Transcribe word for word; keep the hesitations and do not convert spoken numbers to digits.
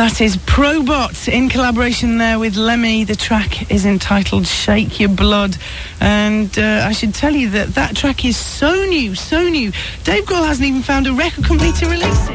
That is Probot in collaboration there with Lemmy. The track is entitled Shake Your Blood. And uh, I should tell you that that track is so new, so new. Dave Grohl hasn't even found a record company to release it.